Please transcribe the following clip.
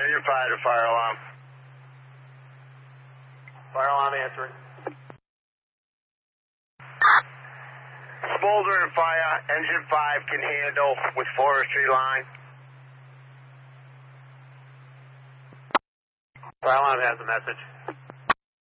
Engine 5 to fire alarm. Fire alarm answering. Smolder and fire, engine 5 can handle with forestry line. Fire alarm has a message.